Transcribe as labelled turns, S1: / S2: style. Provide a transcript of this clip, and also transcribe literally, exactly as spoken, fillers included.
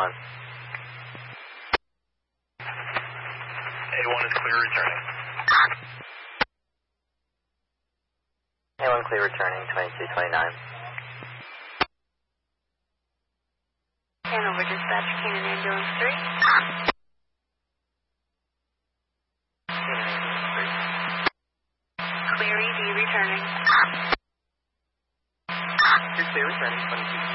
S1: one.
S2: A one is clear returning.
S1: A one clear returning, twenty-two twenty-nine.
S3: Hanover dispatch, Cannon Ambulance three.
S1: Cannon Ambulance three.
S3: Clear E D returning.
S1: Two clear returning, twenty-two